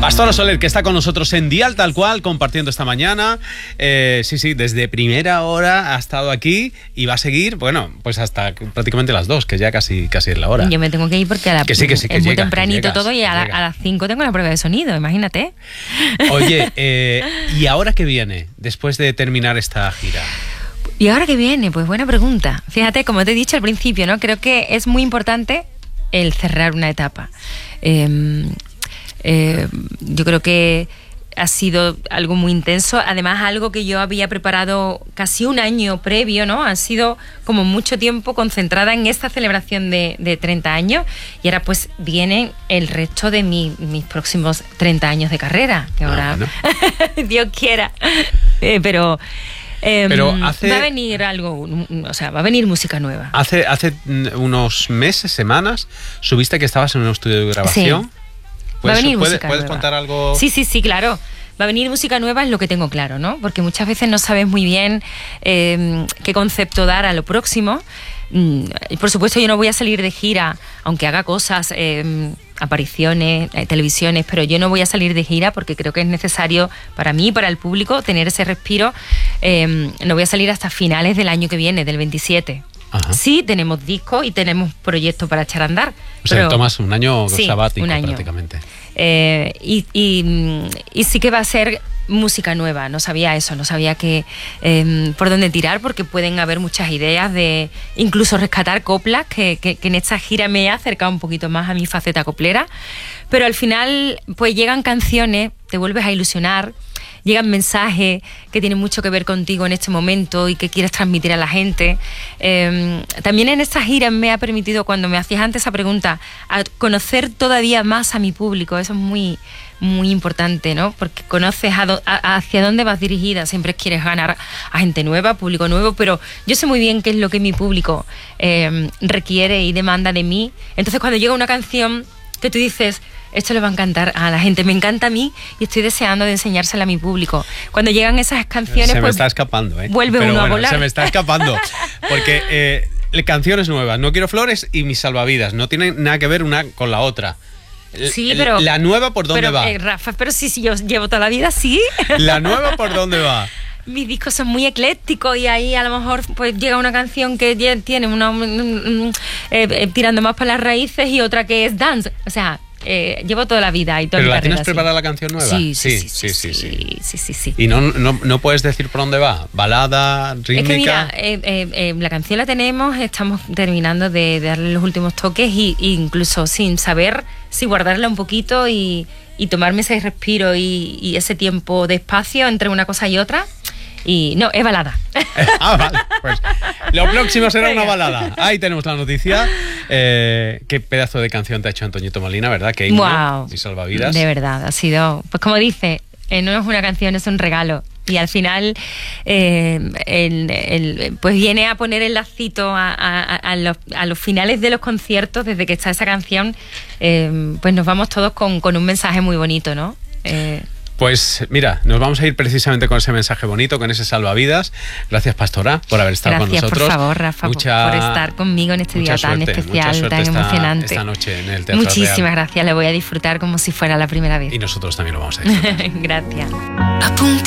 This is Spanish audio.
Pastora Soler, que está con nosotros en Dial Tal Cual, compartiendo esta mañana. Sí, desde primera hora ha estado aquí y va a seguir, bueno, pues hasta prácticamente las 2, que ya casi es la hora. Yo me tengo que ir porque es muy llegas, tempranito todo y a las 5 tengo la prueba de sonido, imagínate. Oye, ¿y ahora qué viene después de terminar esta gira? ¿Y ahora qué viene? Pues buena pregunta. Fíjate, como te he dicho al principio, ¿no? Creo que es muy importante el cerrar una etapa. Yo creo que ha sido algo muy intenso, además algo que yo había preparado casi un año previo, ¿no? Ha sido como mucho tiempo concentrada en esta celebración de 30 años y ahora pues viene el resto de mis próximos 30 años de carrera, que ahora bueno. Dios quiera, pero va a venir algo, o sea, va a venir música nueva. Hace unos meses, semanas, subiste que estabas en un estudio de grabación. Sí. Va a venir música ¿Puedes nueva. contar algo? Sí, claro. Va a venir música nueva, es lo que tengo claro, ¿no? Porque muchas veces no sabes muy bien qué concepto dar a lo próximo. Y por supuesto yo no voy a salir de gira, aunque haga cosas, apariciones, televisiones, pero yo no voy a salir de gira porque creo que es necesario para mí y para el público tener ese respiro. No voy a salir hasta finales del año que viene, del 27. Ajá. Sí, tenemos discos y tenemos proyectos para echar a andar. O sea, tomas un año sabático un año. Prácticamente. Y sí que va a ser música nueva, no sabía eso, no sabía por dónde tirar, porque pueden haber muchas ideas de incluso rescatar coplas, que en esta gira me he acercado un poquito más a mi faceta coplera, pero al final pues llegan canciones, te vuelves a ilusionar, llegan mensajes que tienen mucho que ver contigo en este momento y que quieres transmitir a la gente. También en esta gira me ha permitido, cuando me hacías antes esa pregunta, a conocer todavía más a mi público. Eso es muy, muy importante, ¿no? Porque conoces hacia dónde vas dirigida. Siempre quieres ganar a gente nueva, público nuevo, pero yo sé muy bien qué es lo que mi público requiere y demanda de mí. Entonces, cuando llega una canción que tú dices, esto le va a encantar a la gente, me encanta a mí y estoy deseando de enseñársela a mi público. Cuando llegan esas canciones, se me está escapando, vuelve uno a volar. Se me está escapando, porque canciones nuevas, No quiero flores y Mis salvavidas, no tienen nada que ver una con la otra. Sí, pero ¿la nueva por dónde va? Rafa, pero sí, yo llevo toda la vida así. ¿La nueva por dónde va? Mis discos son muy eclécticos y ahí a lo mejor pues llega una canción que tiene tirando más para las raíces y otra que es dance. O sea, llevo toda la vida y toda ¿Pero mi la carrera tienes preparada la canción nueva? Sí. ¿Y no puedes decir por dónde va? ¿Balada, rítmica? Es que mira, la canción la tenemos, estamos terminando de darle los últimos toques y incluso sin saber si guardarla un poquito y tomarme ese respiro y ese tiempo de espacio entre una cosa y otra. Y no, es balada. Vale, pues lo próximo será una balada. Ahí tenemos la noticia. Qué pedazo de canción te ha hecho Antoñito Molina, ¿verdad? Qué himno, wow. Y salvavidas. De verdad, ha sido, pues como dice, no es una canción, es un regalo. Y al final pues viene a poner el lacito a los finales de los conciertos. Desde que está esa canción, pues nos vamos todos con un mensaje muy bonito, ¿no? Pues mira, nos vamos a ir precisamente con ese mensaje bonito, con ese salvavidas. Gracias, Pastora, por haber estado con nosotros. Gracias, por favor, Rafa, por estar conmigo en este día tan especial, tan emocionante. Esta noche en el Teatro Muchísimas Real. gracias, le voy a disfrutar como si fuera la primera vez. Y nosotros también lo vamos a disfrutar. Gracias.